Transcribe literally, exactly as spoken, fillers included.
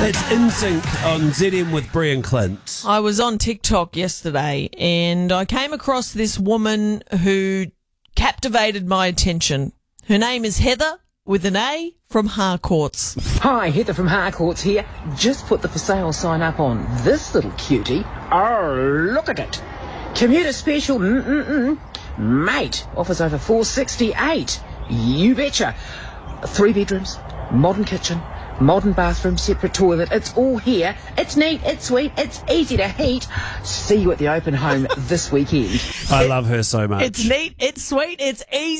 That's In Sync on Z M with Brie and Clint. I was on TikTok yesterday and I came across this woman who captivated my attention. Her name is Heather with an A from Harcourts. Hi, Heather from Harcourts here. Just put the for sale sign up on this little cutie. Oh, look at it. Commuter special, mm-mm-mm. Mate, offers over four sixty-eight. You betcha. Three bedrooms, modern kitchen, modern bathroom, separate toilet. It's all here. It's neat, it's sweet, it's easy to heat. See you at the open home this weekend. I love her so much. It's neat, it's sweet, it's easy.